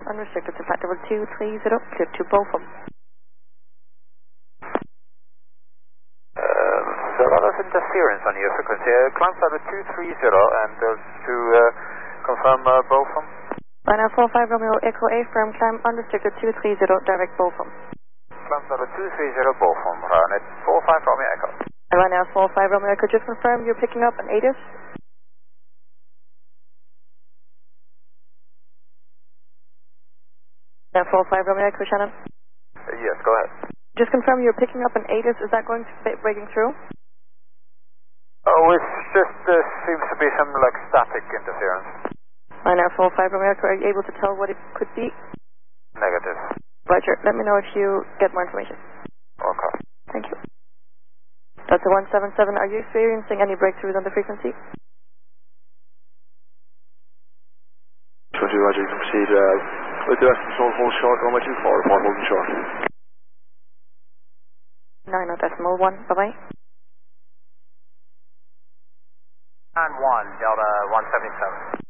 unrestricted to flight level 230, clear to Bochum. There are a lot of interference on your frequency. Climb flight level 230 and to confirm Bochum. Ryanair 45 Romeo Echo A firm climb unrestricted 230, direct Bochum. Climb flight level 230 Bochum, Ryanair 45 Romeo Echo. Ryanair 45 Romeo Echo, just confirm you're picking up an ATIS. Ryanair 45 Romeo Echo, Shannon. Yes, go ahead. Just confirm you're picking up an ATIS. Is that going to be breaking through? Oh, it's just seems to be some like static interference. Ryanair 45 Romeo Echo, are you able to tell what it could be? Negative. Roger, let me know if you get more information. Okay. Thank you. Delta 177, are you experiencing any breakthroughs on the frequency? Roger, you can proceed with the rest of the control, hold short, runway 24, report holding short. 90.1, bye-bye. 91, Delta 177.